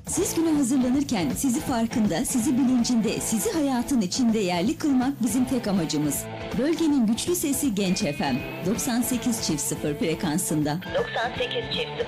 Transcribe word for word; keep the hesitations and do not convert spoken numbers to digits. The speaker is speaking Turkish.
Siz güne hazırlanırken sizi farkında, sizi bilincinde, sizi hayatın içinde yerli kılmak bizim tek amacımız. Bölgenin güçlü sesi Genç F M doksan sekiz çift sıfır frekansında. doksan sekiz çift sıfır